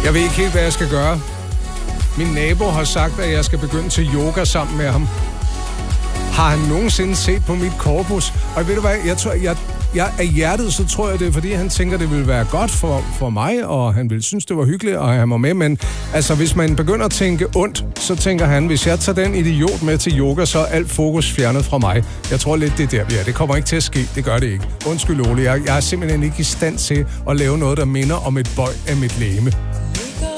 Jeg ved ikke helt, hvad jeg skal gøre. Min nabo har sagt, at jeg skal begynde til yoga sammen med ham. Har han nogensinde set på mit korpus? Og ved du hvad, jeg af hjertet, så tror jeg det er, fordi han tænker, det vil være godt for mig, og han vil synes, det var hyggeligt at have mig med. Men altså, hvis man begynder at tænke ondt, så tænker han, hvis jeg tager den idiot med til yoga, så er alt fokus fjernet fra mig. Jeg tror lidt, det er der, vi er. Det kommer ikke til at ske. Det gør det ikke. Undskyld, Ole. Jeg er simpelthen ikke i stand til at lave noget, der minder om et bøj af mit legeme.